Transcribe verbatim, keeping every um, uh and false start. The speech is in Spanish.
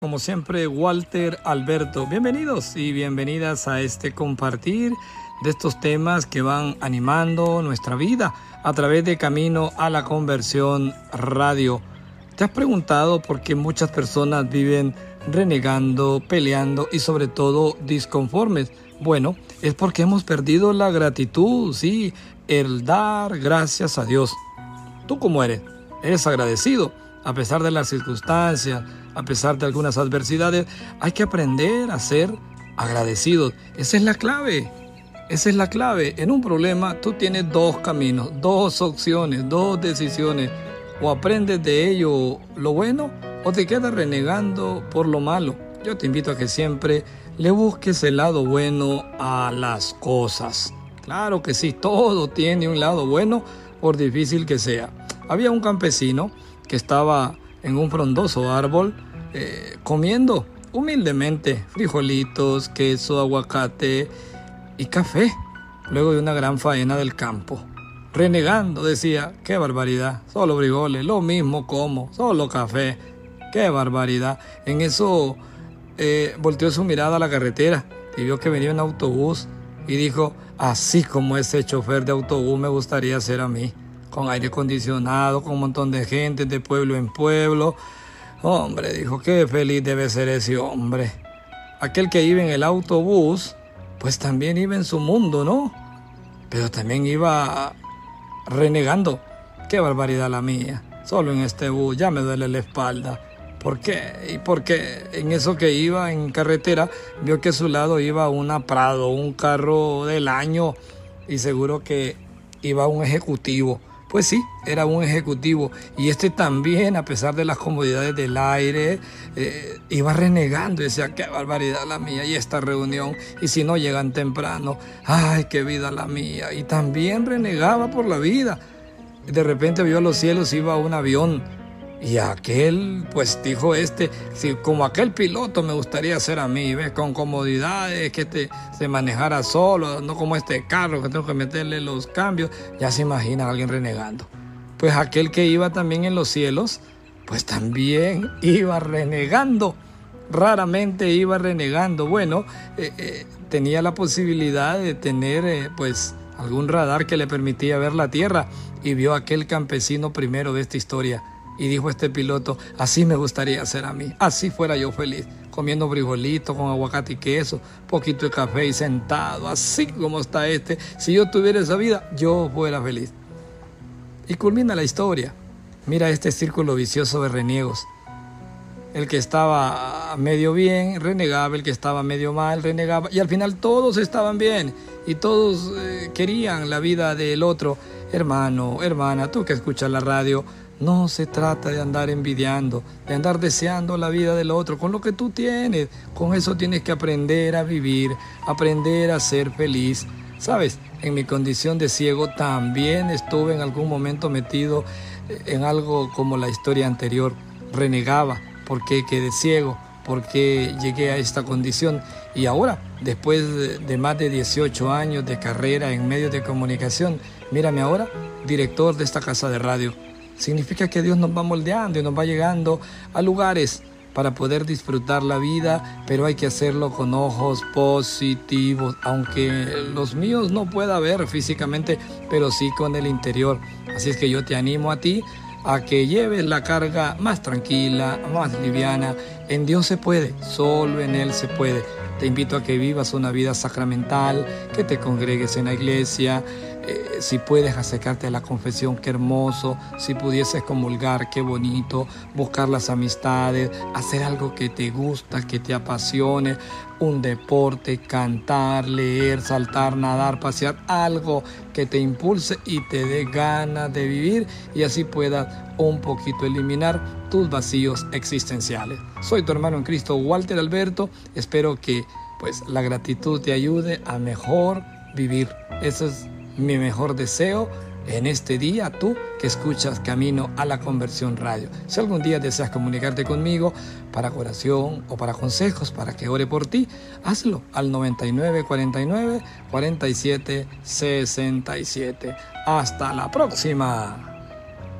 Como siempre, Walter Alberto. Bienvenidos y bienvenidas a este compartir de estos temas que van animando nuestra vida a través de Camino a la Conversión Radio. ¿Te has preguntado por qué muchas personas viven renegando, peleando y sobre todo disconformes? Bueno, es porque hemos perdido la gratitud, sí, el dar gracias a Dios. ¿Tú cómo eres? ¿Eres agradecido? A pesar de las circunstancias, a pesar de algunas adversidades, hay que aprender a ser agradecidos. Esa es la clave. Esa es la clave. En un problema tú tienes dos caminos, dos opciones, dos decisiones. O aprendes de ello lo bueno o te quedas renegando por lo malo. Yo te invito a que siempre le busques el lado bueno a las cosas. Claro que sí, todo tiene un lado bueno, por difícil que sea. Había un campesino que estaba en un frondoso árbol eh, comiendo humildemente frijolitos, queso, aguacate y café, luego de una gran faena del campo. Renegando decía, qué barbaridad, solo frijoles, lo mismo como, solo café, qué barbaridad. En eso eh, volteó su mirada a la carretera y vio que venía un autobús y dijo, así como ese chofer de autobús me gustaría ser a mí. Con aire acondicionado, con un montón de gente de pueblo en pueblo. Hombre, dijo, qué feliz debe ser ese hombre. Aquel que iba en el autobús, pues también iba en su mundo, ¿no? Pero también iba renegando. Qué barbaridad la mía. Solo en este bus ya me duele la espalda. ¿Por qué? Y porque en eso que iba en carretera, vio que a su lado iba una Prado, un carro del año, y seguro que iba un ejecutivo. Pues sí, era un ejecutivo y este también, a pesar de las comodidades del aire, eh, iba renegando y decía, qué barbaridad la mía y esta reunión, y si no llegan temprano, ay, qué vida la mía, y también renegaba por la vida. De repente vio a los cielos, iba un avión y aquel, pues dijo este, si como aquel piloto me gustaría ser a mí, ¿ves? Con comodidades, que este se manejara solo, no como este carro que tengo que meterle los cambios. Ya se imagina a alguien renegando. Pues aquel que iba también en los cielos, pues también iba renegando. Raramente iba renegando. Bueno, eh, eh, tenía la posibilidad de tener, eh, pues, algún radar que le permitía ver la tierra y vio a aquel campesino primero de esta historia. Y dijo este piloto, así me gustaría ser a mí, así fuera yo feliz, comiendo frijolitos con aguacate y queso, poquito de café y sentado, así como está este. Si yo tuviera esa vida, yo fuera feliz. Y culmina la historia. Mira este círculo vicioso de reniegos. El que estaba medio bien, renegaba, el que estaba medio mal, renegaba, y al final todos estaban bien, y todos eh, querían la vida del otro. Hermano, hermana, tú que escuchas la radio, no se trata de andar envidiando, de andar deseando la vida del otro. Con lo que tú tienes, con eso tienes que aprender a vivir, aprender a ser feliz. ¿Sabes? En mi condición de ciego también estuve en algún momento metido en algo como la historia anterior. Renegaba porque quedé ciego, porque llegué a esta condición. Y ahora, después de más de dieciocho años de carrera en medios de comunicación, mírame ahora, director de esta casa de radio. Significa que Dios nos va moldeando y nos va llegando a lugares para poder disfrutar la vida, pero hay que hacerlo con ojos positivos, aunque los míos no pueda ver físicamente, pero sí con el interior. Así es que yo te animo a ti a que lleves la carga más tranquila, más liviana. En Dios se puede, solo en Él se puede. Te invito a que vivas una vida sacramental, que te congregues en la iglesia. Eh, si puedes acercarte a la confesión, qué hermoso. Si pudieses comulgar, qué bonito. Buscar las amistades, hacer algo que te gusta, que te apasione. Un deporte, cantar, leer, saltar, nadar, pasear. Algo que te impulse y te dé ganas de vivir, y así puedas un poquito eliminar tus vacíos existenciales. Soy tu hermano en Cristo, Walter Alberto. Espero que pues la gratitud te ayude a mejor vivir. Ese es mi mejor deseo en este día, tú que escuchas Camino a la Conversión Radio. Si algún día deseas comunicarte conmigo para oración o para consejos, para que ore por ti, hazlo al noventa y nueve cuarenta y nueve cuarenta y siete sesenta y siete. Hasta la próxima.